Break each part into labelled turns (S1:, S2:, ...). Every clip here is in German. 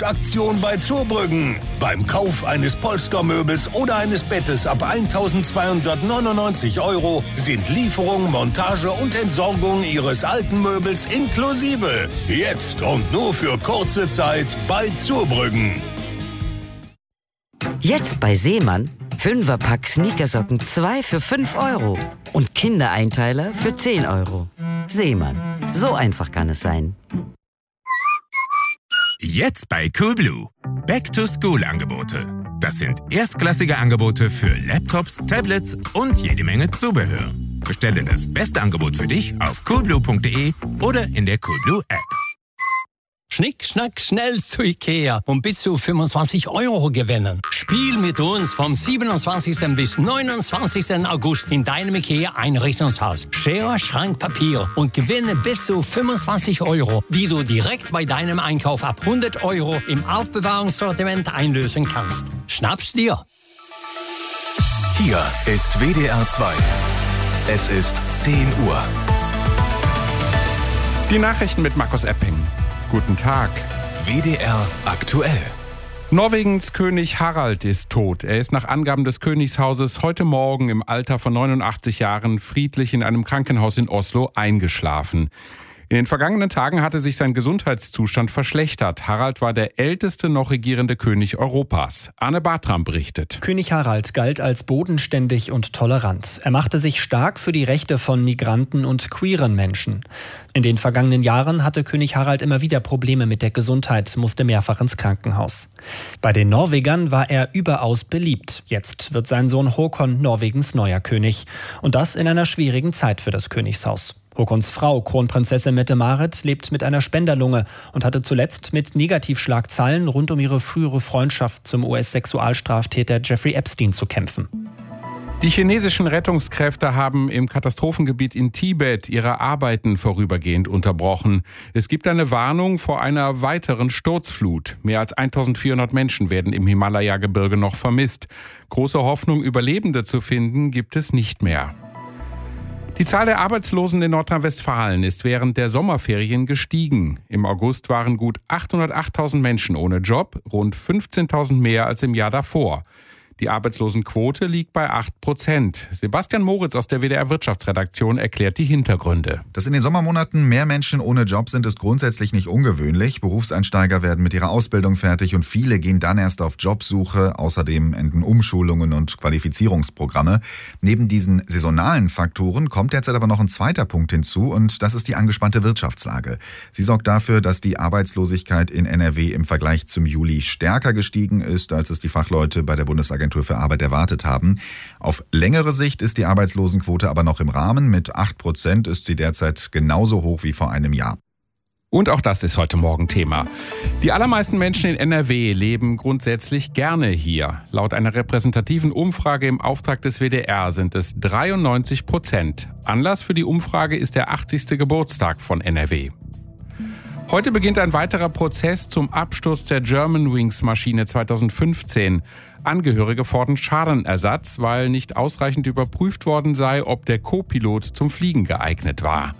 S1: Aktion bei Zurbrüggen. Beim Kauf eines Polstermöbels oder eines Bettes ab 1.299 € sind Lieferung, Montage und Entsorgung Ihres alten Möbels inklusive. Jetzt und nur für kurze Zeit bei Zurbrüggen.
S2: Jetzt bei Seemann 5er-Pack Sneakersocken 2 für 5 € und Kindereinteiler für 10 €. Seemann, so einfach kann es sein.
S3: Jetzt bei Coolblue. Back-to-School-Angebote. Das sind erstklassige Angebote für Laptops, Tablets und jede Menge Zubehör. Bestelle das beste Angebot für dich auf coolblue.de oder in der Coolblue App.
S4: Schnick, schnack, schnell zu Ikea und bis zu 25 € gewinnen. Spiel mit uns vom 27. bis 29. August in deinem Ikea-Einrichtungshaus. Schere, Schrank, Papier und gewinne bis zu 25 €, die du direkt bei deinem Einkauf ab 100 € im Aufbewahrungssortiment einlösen kannst. Schnapp's dir!
S5: Hier ist WDR 2. Es ist 10 Uhr.
S6: Die Nachrichten mit Markus Epping. Guten Tag.
S5: WDR aktuell.
S6: Norwegens König Harald ist tot. Er ist nach Angaben des Königshauses heute Morgen im Alter von 89 Jahren friedlich in einem Krankenhaus in Oslo eingeschlafen. In den vergangenen Tagen hatte sich sein Gesundheitszustand verschlechtert. Harald war der älteste noch regierende König Europas. Arne Bartram berichtet.
S7: König Harald galt als bodenständig und tolerant. Er machte sich stark für die Rechte von Migranten und queeren Menschen. In den vergangenen Jahren hatte König Harald immer wieder Probleme mit der Gesundheit, musste mehrfach ins Krankenhaus. Bei den Norwegern war er überaus beliebt. Jetzt wird sein Sohn Håkon Norwegens neuer König. Und das in einer schwierigen Zeit für das Königshaus. Håkons Frau, Kronprinzessin Mette-Marit, lebt mit einer Spenderlunge und hatte zuletzt mit Negativschlagzeilen rund um ihre frühere Freundschaft zum US-Sexualstraftäter Jeffrey Epstein zu kämpfen.
S6: Die chinesischen Rettungskräfte haben im Katastrophengebiet in Tibet ihre Arbeiten vorübergehend unterbrochen. Es gibt eine Warnung vor einer weiteren Sturzflut. Mehr als 1400 Menschen werden im Himalaya-Gebirge noch vermisst. Große Hoffnung, Überlebende zu finden, gibt es nicht mehr. Die Zahl der Arbeitslosen in Nordrhein-Westfalen ist während der Sommerferien gestiegen. Im August waren gut 808.000 Menschen ohne Job, rund 15.000 mehr als im Jahr davor. Die Arbeitslosenquote liegt bei 8%. Sebastian Moritz aus der WDR-Wirtschaftsredaktion erklärt die Hintergründe.
S8: Dass in den Sommermonaten mehr Menschen ohne Job sind, ist grundsätzlich nicht ungewöhnlich. Berufseinsteiger werden mit ihrer Ausbildung fertig und viele gehen dann erst auf Jobsuche. Außerdem enden Umschulungen und Qualifizierungsprogramme. Neben diesen saisonalen Faktoren kommt derzeit aber noch ein zweiter Punkt hinzu und das ist die angespannte Wirtschaftslage. Sie sorgt dafür, dass die Arbeitslosigkeit in NRW im Vergleich zum Juli stärker gestiegen ist, als es die Fachleute bei der Bundesagentur für Arbeit erwartet haben. Auf längere Sicht ist die Arbeitslosenquote aber noch im Rahmen. Mit 8% ist sie derzeit genauso hoch wie vor einem Jahr.
S6: Und auch das ist heute Morgen Thema. Die allermeisten Menschen in NRW leben grundsätzlich gerne hier. Laut einer repräsentativen Umfrage im Auftrag des WDR sind es 93%. Anlass für die Umfrage ist der 80. Geburtstag von NRW. Heute beginnt ein weiterer Prozess zum Absturz der Germanwings-Maschine 2015. Angehörige fordern Schadenersatz, weil nicht ausreichend überprüft worden sei, ob der Co-Pilot zum Fliegen geeignet war.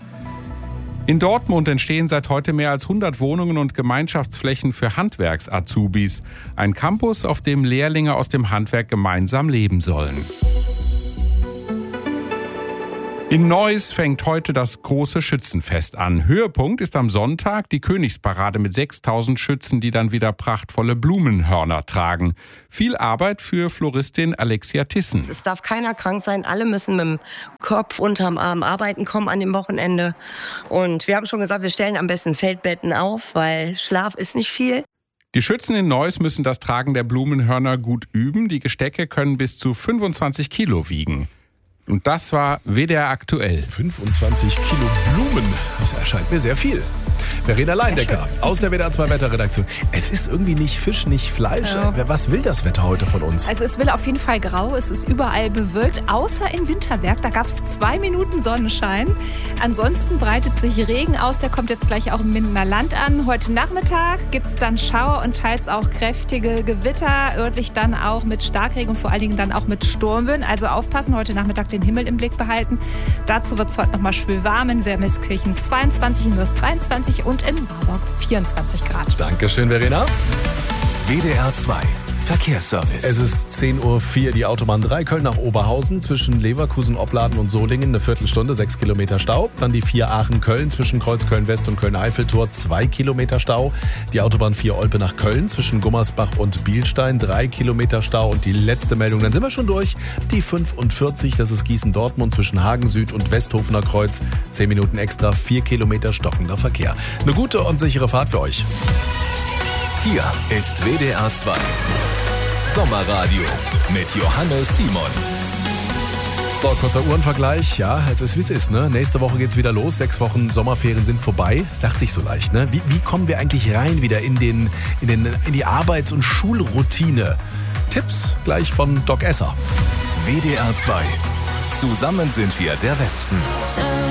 S6: In Dortmund entstehen seit heute mehr als 100 Wohnungen und Gemeinschaftsflächen für Handwerks-Azubis. Ein Campus, auf dem Lehrlinge aus dem Handwerk gemeinsam leben sollen. In Neuss fängt heute das große Schützenfest an. Höhepunkt ist am Sonntag die Königsparade mit 6.000 Schützen, die dann wieder prachtvolle Blumenhörner tragen. Viel Arbeit für Floristin Alexia Thyssen.
S9: Es darf keiner krank sein, alle müssen mit dem Kopf unterm Arm arbeiten kommen an dem Wochenende. Und wir haben schon gesagt, wir stellen am besten Feldbetten auf, weil Schlaf ist nicht viel.
S6: Die Schützen in Neuss müssen das Tragen der Blumenhörner gut üben. Die Gestecke können bis zu 25 Kilo wiegen. Und das war WDR aktuell.
S5: 25 Kilo Blumen, das erscheint mir sehr viel. Verena Leindecker aus der WDR 2 Wetterredaktion. Es ist irgendwie nicht Fisch, nicht Fleisch. Ja. Was will das Wetter heute von uns?
S10: Also es will auf jeden Fall grau, es ist überall bewölkt, außer in Winterberg. Da gab es 2 Minuten Sonnenschein. Ansonsten breitet sich Regen aus, der kommt jetzt gleich auch im Mindener Land an. Heute Nachmittag gibt es dann Schauer und teils auch kräftige Gewitter. Örtlich dann auch mit Starkregen und vor allen Dingen dann auch mit Sturmböen. Also aufpassen, heute Nachmittag den Himmel im Blick behalten. Dazu wird es heute nochmal schwül warm in Wermelskirchen 22, in Mörs 23, 23 und in Marburg 24 Grad.
S5: Dankeschön, Verena.
S11: WDR 2 Verkehrsservice.
S5: Es ist 10:04 Uhr, die Autobahn 3 Köln nach Oberhausen zwischen Leverkusen, Opladen und Solingen eine Viertelstunde, 6 Kilometer Stau. Dann die 4 Aachen-Köln zwischen Kreuzköln-West und Köln-Eiffeltor, 2 Kilometer Stau. Die Autobahn 4 Olpe nach Köln zwischen Gummersbach und Bielstein, 3 Kilometer Stau. Und die letzte Meldung, dann sind wir schon durch, die 45, das ist Gießen-Dortmund zwischen Hagen Süd und Westhofener Kreuz, 10 Minuten extra, 4 Kilometer stockender Verkehr. Eine gute und sichere Fahrt für euch.
S11: Hier ist WDR 2 Sommerradio mit Johannes Simon.
S5: So, kurzer Uhrenvergleich. Ja, es ist wie es ist, ne? Nächste Woche geht's wieder los. 6 Wochen Sommerferien sind vorbei. Sagt sich so leicht, ne? Wie kommen wir eigentlich rein wieder in die Arbeits- und Schulroutine? Tipps gleich von Doc Esser.
S11: WDR 2. Zusammen sind wir der Westen.